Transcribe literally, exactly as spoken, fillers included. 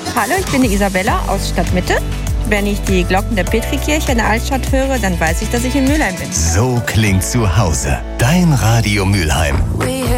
Hallo, ich bin die Isabella aus Stadtmitte. Wenn ich die Glocken der Petrikirche in der Altstadt höre, dann weiß ich, dass ich in Mülheim bin. So klingt zu Hause. Dein Radio Mülheim.